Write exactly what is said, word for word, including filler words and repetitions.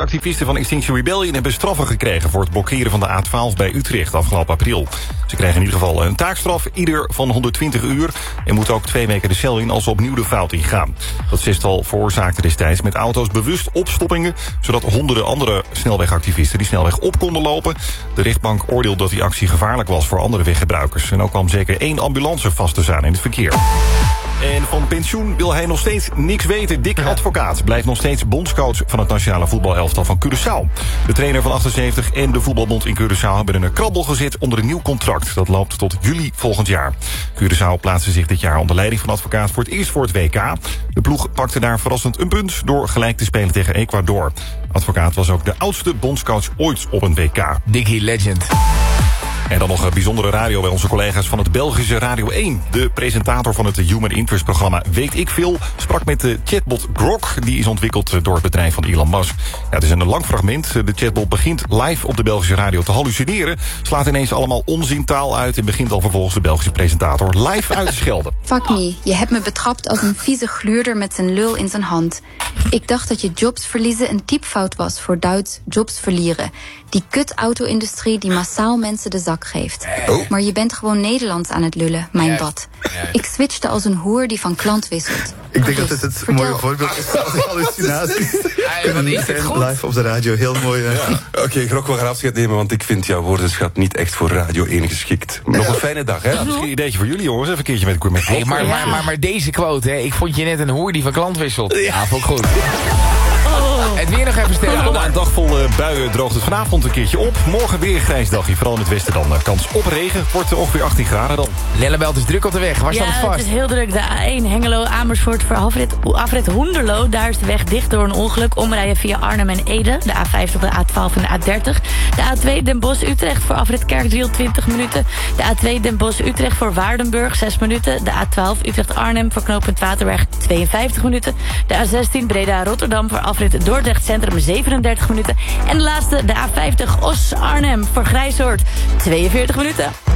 activisten van Extinction Rebellion hebben straffen gekregen voor het blokkeren van de A twaalf bij Utrecht afgelopen april. Ze krijgen in ieder geval een taakstraf, ieder van honderdtwintig uur... en moeten ook twee weken de cel in als ze opnieuw de fout ingaan. Dat zestal veroorzaakte destijds met auto's bewust opstoppingen... zodat honderden andere snelwegactivisten die snelweg op konden lopen. De rechtbank oordeelde dat die actie gevaarlijk was voor andere weggebruikers. En ook kwam zeker één ambulance vast te staan in het verkeer. En van pensioen wil hij nog steeds niks weten. Dick Advocaat blijft nog steeds bondscoach van het nationale voetbalelftal van Curaçao. De trainer van achtenzeventig en de voetbalbond in Curaçao hebben een krabbel gezet onder een nieuw contract. Dat loopt tot juli volgend jaar. Curaçao plaatste zich dit jaar onder leiding van Advocaat voor het eerst voor het W K. De ploeg pakte daar verrassend een punt door gelijk te spelen tegen Ecuador. Advocaat was ook de oudste bondscoach ooit op een W K. Dickie Legend. En dan nog een bijzondere radio bij onze collega's van het Belgische Radio één. De presentator van het Human Interest programma Weet ik Veel sprak met de chatbot Grok. Die is ontwikkeld door het bedrijf van Elon Musk. Ja, het is een lang fragment. De chatbot begint live op de Belgische radio te hallucineren. Slaat ineens allemaal onzintaal uit en begint dan vervolgens de Belgische presentator live uit te schelden. Fuck me, je hebt me betrapt als een vieze gluurder met zijn lul in zijn hand. Ik dacht dat je jobs verliezen een typfout was voor Duits jobs verlieren. Die kut auto-industrie die massaal mensen de zak geeft. Oh. Maar je bent gewoon Nederlands aan het lullen, mijn ja. bad. Ja. Ik switchte als een hoer die van klant wisselt. Ik denk dus, dat het het mooie voorbeeld is van de hallucinaties. Kunnen niet zijn live op de radio, heel mooi. Ja. Oké, okay, Grok, we gaan afscheid nemen, want ik vind jouw woordenschat niet echt voor Radio één geschikt. Nog een fijne dag, hè? Ja, misschien een ideetje voor jullie, jongens. Even een keertje met, met hey, maar, maar, maar, maar deze quote, hè? Ik vond je net een hoer die van klant wisselt. Ja, ja vond ik goed. Het weer nog even stellen. Na een dag vol uh, buien droogt het vanavond een keertje op. Morgen weer een grijs dagje. Vooral in het westen dan. Uh, kans op regen. Wordt uh, ongeveer achttien graden dan. Lellebelt is druk op de weg. Waar ja, staat het vast? Het is heel druk. De A één Hengelo-Amersfoort voor afrit, afrit Hoenderloo. Daar is de weg dicht door een ongeluk. Omrijden via Arnhem en Ede. De A vijftig, de A twaalf en de A dertig. De A twee Den Bosch-Utrecht voor afrit Kerkdriel twintig minuten. De A twee Den Bosch-Utrecht voor Waardenburg zes minuten. De A twaalf Utrecht-Arnhem voor knooppunt Waterberg tweeënvijftig minuten. De A zestien Breda-Rotterdam voor afrit Dordrecht Centrum zevenendertig minuten. En de laatste, de A vijftig Os-Arnhem voor Grijsoord tweeënveertig minuten.